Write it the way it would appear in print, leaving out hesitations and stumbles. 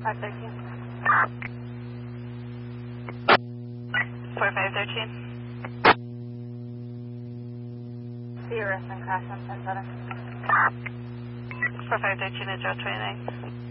513. 4513. See you, arrest and crash on 107. 4513 is your 29.